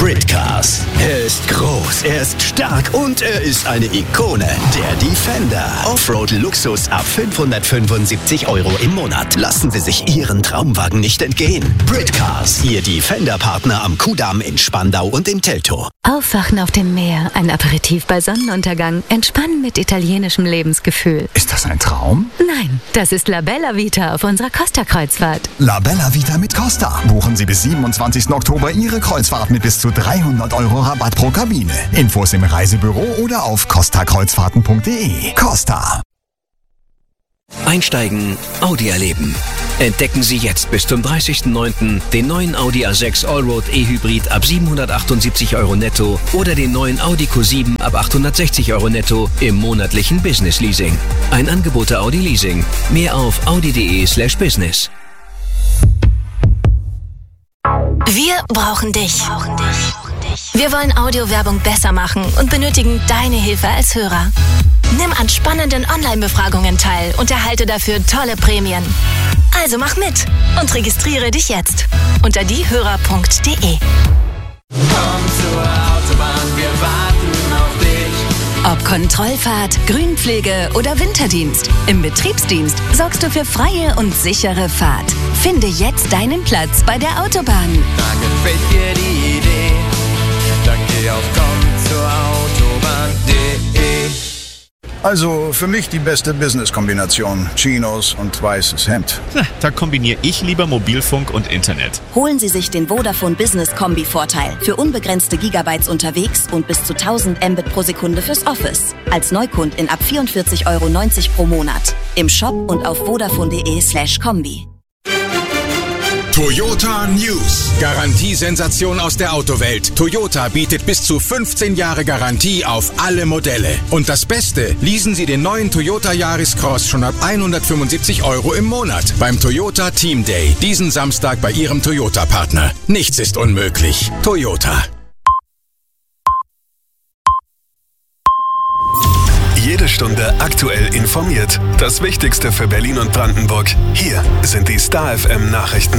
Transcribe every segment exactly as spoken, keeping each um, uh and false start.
Britcars. Er ist groß, er ist stark und er ist eine Ikone. Der Defender. Offroad-Luxus ab fünfhundertfünfundsiebzig Euro im Monat. Lassen Sie sich Ihren Traumwagen nicht entgehen. Britcars, Ihr Defender-Partner am Kudamm in Spandau und im Teltow. Aufwachen auf dem Meer, ein Aperitif bei Sonnenuntergang, entspannen mit italienischem Lebensgefühl. Ist das ein Traum? Nein, das ist La Bella Vita auf unserer Costa-Kreuzfahrt. La Bella Vita mit Costa. Buchen Sie bis siebenundzwanzigsten Oktober Ihre Kreuzfahrt mit bis zu dreihundert Euro Rabatt pro Kabine. Infos im Reisebüro oder auf costa kreuzfahrten punkt de. Costa. Einsteigen, Audi erleben. Entdecken Sie jetzt bis zum dreißigsten neunten den neuen Audi A sechs Allroad E-Hybrid ab siebenhundertachtundsiebzig Euro netto oder den neuen Audi Q sieben ab achthundertsechzig Euro netto im monatlichen Business Leasing. Ein Angebot der Audi Leasing. Mehr auf audi.de slash business. Wir brauchen dich. Wir wollen Audiowerbung besser machen und benötigen deine Hilfe als Hörer. Nimm an spannenden Online-Befragungen teil und erhalte dafür tolle Prämien. Also mach mit und registriere dich jetzt unter diehörer punkt de. Komm zur Autobahn, wir warten auf dich. Ob Kontrollfahrt, Grünpflege oder Winterdienst, im Betriebsdienst sorgst du für freie und sichere Fahrt. Finde jetzt deinen Platz bei der Autobahn. Da gefällt dir die Idee, dann geh auf komm zur Autobahn punkt de. Also für mich die beste Business-Kombination. Chinos und weißes Hemd. Na, da kombiniere ich lieber Mobilfunk und Internet. Holen Sie sich den Vodafone Business Kombi-Vorteil für unbegrenzte Gigabytes unterwegs und bis zu tausend Mbit pro Sekunde fürs Office. Als Neukundin ab vierundvierzig Euro neunzig pro Monat. Im Shop und auf vodafone.de slash Kombi. Toyota News. Garantiesensation aus der Autowelt. Toyota bietet bis zu fünfzehn Jahre Garantie auf alle Modelle. Und das Beste, leasen Sie den neuen Toyota Yaris Cross schon ab hundertfünfundsiebzig Euro im Monat beim Toyota Team Day. Diesen Samstag bei Ihrem Toyota-Partner. Nichts ist unmöglich. Toyota. Jede Stunde aktuell informiert. Das Wichtigste für Berlin und Brandenburg. Hier sind die Star F M Nachrichten.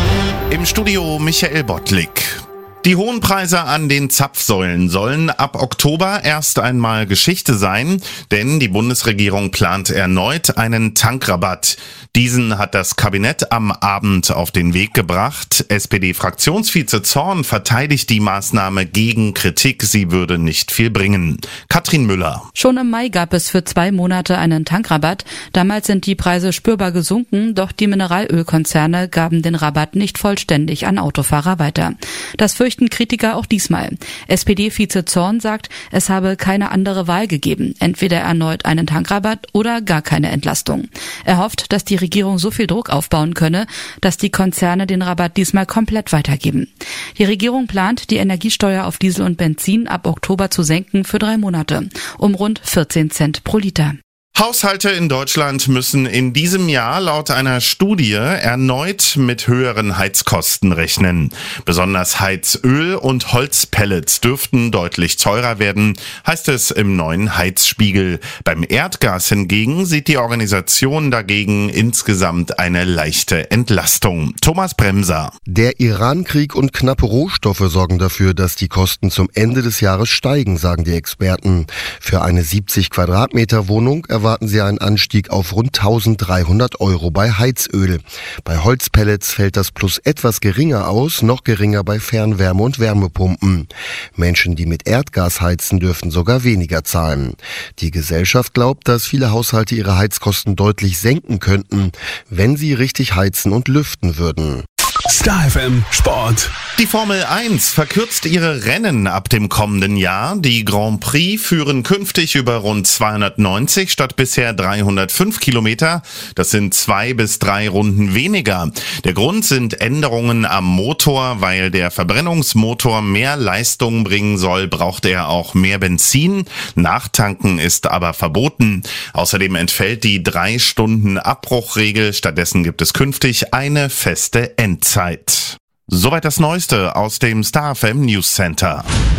Im Studio Michael Bottlik. Die hohen Preise an den Zapfsäulen sollen ab Oktober erst einmal Geschichte sein, denn die Bundesregierung plant erneut einen Tankrabatt. Diesen hat das Kabinett am Abend auf den Weg gebracht. S P D-Fraktionsvize Zorn verteidigt die Maßnahme gegen Kritik, sie würde nicht viel bringen. Katrin Müller. Schon im Mai gab es für zwei Monate einen Tankrabatt. Damals sind die Preise spürbar gesunken, doch die Mineralölkonzerne gaben den Rabatt nicht vollständig an Autofahrer weiter. Das fürchten Kritiker auch diesmal. S P D-Vize Zorn sagt, es habe keine andere Wahl gegeben. Entweder erneut einen Tankrabatt oder gar keine Entlastung. Er hofft, dass die Regierung so viel Druck aufbauen könne, dass die Konzerne den Rabatt diesmal komplett weitergeben. Die Regierung plant, die Energiesteuer auf Diesel und Benzin ab Oktober zu senken für drei Monate, um rund vierzehn Cent pro Liter. Haushalte in Deutschland müssen in diesem Jahr laut einer Studie erneut mit höheren Heizkosten rechnen. Besonders Heizöl und Holzpellets dürften deutlich teurer werden, heißt es im neuen Heizspiegel. Beim Erdgas hingegen sieht die Organisation dagegen insgesamt eine leichte Entlastung. Thomas Bremser. Der Iran-Krieg und knappe Rohstoffe sorgen dafür, dass die Kosten zum Ende des Jahres steigen, sagen die Experten. Für eine siebzig Quadratmeter Wohnung erwarten sie einen Anstieg auf rund dreizehnhundert Euro bei Heizöl. Bei Holzpellets fällt das Plus etwas geringer aus, noch geringer bei Fernwärme- und Wärmepumpen. Menschen, die mit Erdgas heizen, dürfen sogar weniger zahlen. Die Gesellschaft glaubt, dass viele Haushalte ihre Heizkosten deutlich senken könnten, wenn sie richtig heizen und lüften würden. Star F M Sport. Die Formel eins verkürzt ihre Rennen ab dem kommenden Jahr. Die Grand Prix führen künftig über rund zweihundertneunzig statt bisher dreihundertfünf Kilometer. Das sind zwei bis drei Runden weniger. Der Grund sind Änderungen am Motor. Weil der Verbrennungsmotor mehr Leistung bringen soll, braucht er auch mehr Benzin. Nachtanken ist aber verboten. Außerdem entfällt die drei Stunden Abbruchregel. Stattdessen gibt es künftig eine feste Endzeit. Soweit das Neueste aus dem Star F M News Center.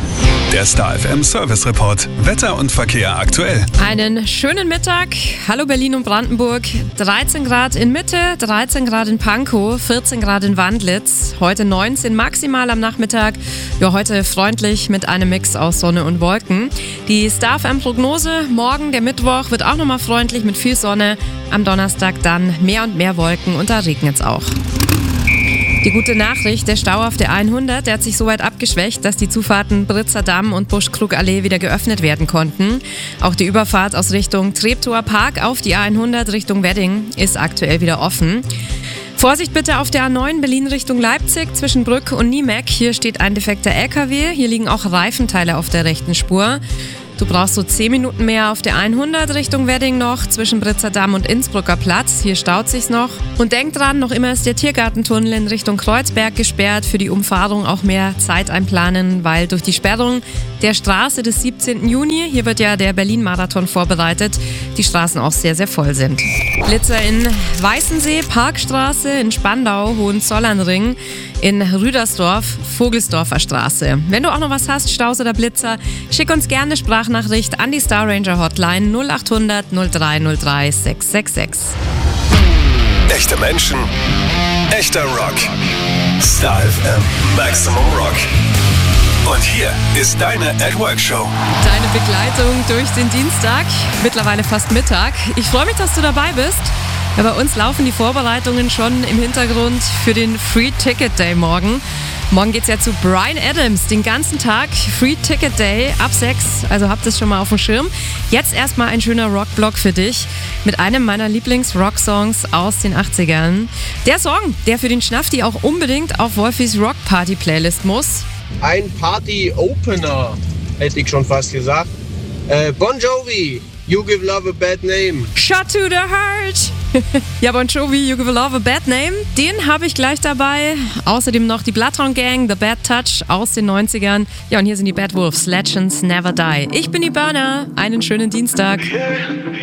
Der Star F M Service Report. Wetter und Verkehr aktuell. Einen schönen Mittag. Hallo Berlin und Brandenburg. dreizehn Grad in Mitte, dreizehn Grad in Pankow, vierzehn Grad in Wandlitz. Heute neunzehn maximal am Nachmittag. Ja, heute freundlich mit einem Mix aus Sonne und Wolken. Die Star F M Prognose. Morgen, der Mittwoch, wird auch nochmal freundlich mit viel Sonne. Am Donnerstag dann mehr und mehr Wolken und da regnet es auch. Die gute Nachricht, der Stau auf der hundert, der hat sich so weit abgeschwächt, dass die Zufahrten Britzer Damm und Buschkrug-Allee wieder geöffnet werden konnten. Auch die Überfahrt aus Richtung Treptower Park auf die hundert Richtung Wedding ist aktuell wieder offen. Vorsicht bitte auf der A neun Berlin Richtung Leipzig zwischen Brück und Niemeck. Hier steht ein defekter L K W. Hier liegen auch Reifenteile auf der rechten Spur. Du brauchst so zehn Minuten mehr auf der hundert Richtung Wedding noch, zwischen Britzer Damm und Innsbrucker Platz. Hier staut sich's noch. Und denk dran, noch immer ist der Tiergartentunnel in Richtung Kreuzberg gesperrt. Für die Umfahrung auch mehr Zeit einplanen, weil durch die Sperrung der Straße des siebzehnten Juni, hier wird ja der Berlin-Marathon vorbereitet, die Straßen auch sehr, sehr voll sind. Blitzer in Weißensee, Parkstraße, in Spandau, Hohenzollernring, in Rüdersdorf, Vogelsdorfer Straße. Wenn du auch noch was hast, Staus oder Blitzer, schick uns gerne eine Sprachnachricht an die Star Ranger Hotline null acht hundert null drei null drei sechs sechs sechs. Echte Menschen, echter Rock. Star F M Maximum Rock. Und hier ist deine At Work Show. Deine Begleitung durch den Dienstag, mittlerweile fast Mittag. Ich freue mich, dass du dabei bist. Ja, bei uns laufen die Vorbereitungen schon im Hintergrund für den Free Ticket Day morgen. Morgen geht's ja zu Bryan Adams, den ganzen Tag. Free Ticket Day ab sechs, also habt es schon mal auf dem Schirm. Jetzt erstmal ein schöner Rockblock für dich mit einem meiner Lieblings-Rock-Songs aus den achtzigern. Der Song, der für den Schnafti auch unbedingt auf Wolfis Rock Party Playlist muss. Ein Party-Opener, hätte ich schon fast gesagt. Äh, Bon Jovi, You Give Love a Bad Name. Shot to the Heart. Ja, Bon Jovi, You Give Love a Bad Name, den habe ich gleich dabei. Außerdem noch die Bloodhound Gang, The Bad Touch aus den neunzigern. Ja, und hier sind die Bad Wolves, Legends Never Die. Ich bin die Burner, einen schönen Dienstag.